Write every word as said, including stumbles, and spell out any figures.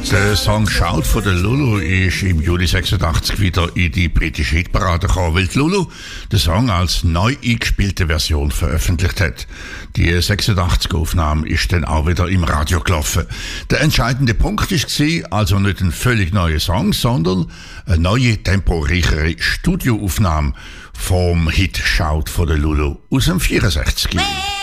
Der Song «Shout» von der Lulu ist im Juli sechsundachtzig wieder in die britische Hitparade gekommen, weil die Lulu den Song als neu eingespielte Version veröffentlicht hat. Die sechsundachtzig Aufnahme ist dann auch wieder im Radio gelaufen. Der entscheidende Punkt war also nicht ein völlig neuer Song, sondern eine neue, temporeichere Studioaufnahme vom Hit «Shout» von der Lulu aus dem vierundsechzig.